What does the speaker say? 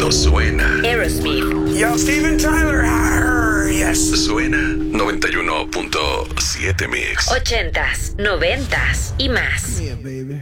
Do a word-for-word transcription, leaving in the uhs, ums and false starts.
cuando suena. Aerosmith. Yo, Steven Tyler. Arr, yes. Suena noventa y uno punto siete Mix. Ochentas, noventas y más. Yeah, baby.